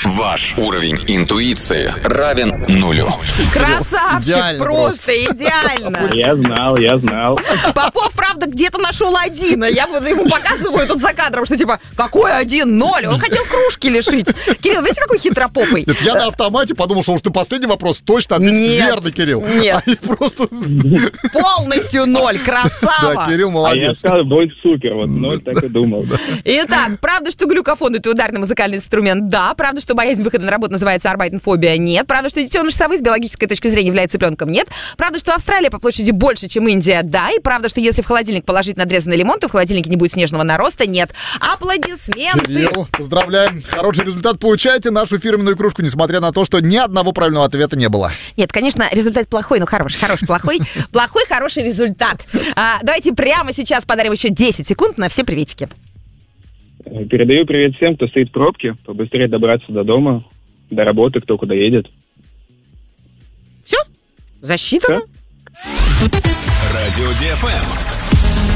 Ваш уровень интуиции равен нулю. Красавчик, Идеально просто идеально. Я знал. Попов, правда, где-то нашел 1. Я вот ему показываю тут за кадром, что типа, какой 1-0? Он хотел кружки лишить. Кирилл, видите, какой хитропопый? Это я на автомате подумал, что уж на последний вопрос точно ответить Нет. верно, Кирилл. Нет. А просто... Полностью 0, красава. Да, Кирилл А я молодец. сказал, будет супер, вот 0 так и думал. Итак, правда, что глюкофон — это ударный музыкальный инструмент? Да. Правда, что боязнь выхода на работу называется арбайтенфобия? Нет. Правда, что детеныш совы с биологической точки зрения является цыпленком? Нет. Правда, что Австралия по площади больше, чем Индия? Да. И правда, что если в холодильник положить надрезанный лимон, то в холодильнике не будет снежного нароста? Нет. Аплодисменты. Кирилл, поздравляем. Хороший результат. Получаете нашу фирменную кружку, несмотря на то, что ни одного правильного ответа не было. Нет, конечно, результат плохой, но хороший, плохой. Плохой, хороший результат. Давайте прямо сейчас подарим еще 10 секунд на все приветики. Передаю привет всем, кто стоит в пробке. Побыстрее добраться до дома, до работы, кто куда едет. Все? Засчитано? Радио DFM.